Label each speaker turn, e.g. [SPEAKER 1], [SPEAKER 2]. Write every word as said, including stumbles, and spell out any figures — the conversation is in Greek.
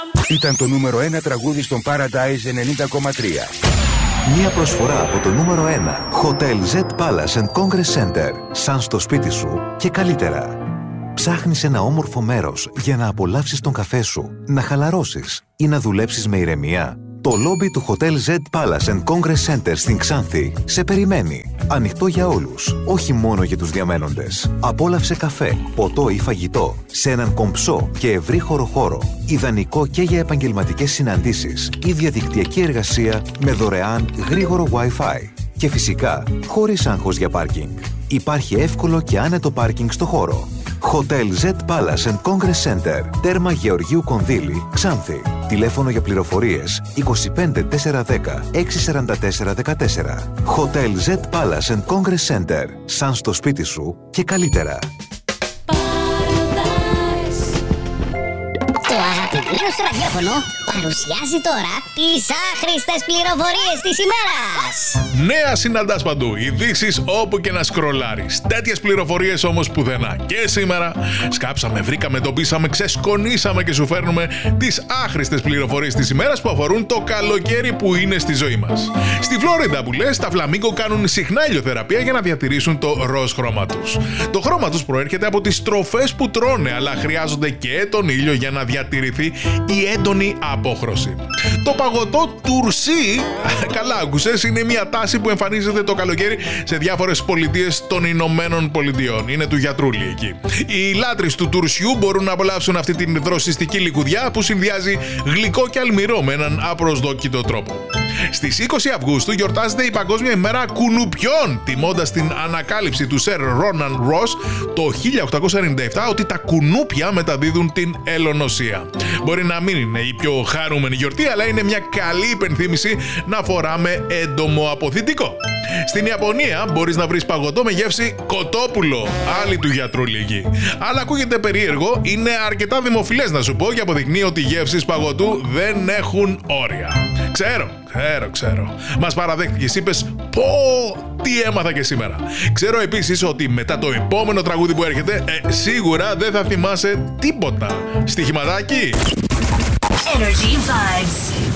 [SPEAKER 1] Ήταν το νούμερο ένα τραγούδι στον Paradise ενενήντα κόμμα τρία.
[SPEAKER 2] Μία προσφορά από το νούμερο ένα Hotel Z Palace and Congress Center. Σαν στο σπίτι σου και καλύτερα. Ψάχνεις ένα όμορφο μέρος για να απολαύσεις τον καφέ σου, να χαλαρώσεις ή να δουλέψεις με ηρεμία? Το λόμπι του Hotel Z Palace and Congress Center στην Ξάνθη σε περιμένει. Ανοιχτό για όλους, όχι μόνο για τους διαμένοντες. Απόλαυσε καφέ, ποτό ή φαγητό σε έναν κομψό και ευρύχωρο χώρο. Ιδανικό και για επαγγελματικές συναντήσεις ή διαδικτυακή εργασία με δωρεάν γρήγορο Wi-Fi. Και φυσικά, χωρίς άγχος για πάρκινγκ. Υπάρχει εύκολο και άνετο πάρκινγκ στο χώρο. Hotel Z Palace and Congress Center, τέρμα Γεωργίου Κονδύλη, Ξάνθη. Τηλέφωνο για πληροφορίες είκοσι πέντε τετρακόσια δέκα έξι σαράντα τέσσερα δεκατέσσερα. Hotel Z Palace and Congress Center, σαν στο σπίτι σου και καλύτερα.
[SPEAKER 3] Το αγαπημένο στο ραδιόφωνο παρουσιάζει τώρα τις άχρηστες πληροφορίες της ημέρας.
[SPEAKER 4] Νέα συναντάς παντού, ειδήσεις όπου και να σκρολάρεις. Τέτοιες πληροφορίες όμως πουθενά. Και σήμερα σκάψαμε, βρήκαμε, εντοπίσαμε, ξεσκονίσαμε και σου φέρνουμε τις άχρηστες πληροφορίες της ημέρας που αφορούν το καλοκαίρι που είναι στη ζωή μας. Στη Φλόριντα που λες, τα φλαμίγκο κάνουν συχνά ηλιοθεραπεία για να διατηρήσουν το ροζ χρώμα τους. Το χρώμα τους προέρχεται από τις τροφές που τρώνε, αλλά χρειάζονται και τον ήλιο για να διατηρηθεί η έντονη απόχρωση. Το παγωτό τουρσί, καλά άκουσες, είναι μια τάση που εμφανίζεται το καλοκαίρι σε διάφορες πολιτείες των Ηνωμένων Πολιτειών. Είναι του γιατρούλη εκεί. Οι λάτρεις του τουρσιού μπορούν να απολαύσουν αυτή την δροσιστική λικουδιά που συνδυάζει γλυκό και αλμυρό με έναν απροσδόκητο τρόπο. Στις είκοσι Αυγούστου γιορτάζεται η Παγκόσμια ημέρα κουνουπιών, τιμώντας την ανακάλυψη του Σερ Ρόναν Ρος το χίλια οκτακόσια ενενήντα επτά ότι τα κουνούπια μεταδίδουν την ελονοσία. Μπορεί να μην είναι η πιο χαρούμενη γιορτή, αλλά είναι μια καλή υπενθύμηση να φοράμε έντομο αποθητικό. Στην Ιαπωνία μπορείς να βρεις παγωτό με γεύση κοτόπουλο, άλλη του γιατρού λίγη. Αν ακούγεται περίεργο, είναι αρκετά δημοφιλές να σου πω και αποδεικνύει ότι οι γεύσεις παγωτού δεν έχουν όρια. Ξέρω, ξέρω, ξέρω. Μας παραδέχτηκες, είπες πω, τι έμαθα και σήμερα. Ξέρω επίσης ότι μετά το επόμενο τραγούδι που έρχεται, ε, σίγουρα δεν θα θυμάσαι τίποτα. Στοιχηματάκι.
[SPEAKER 5] Energy Vibes.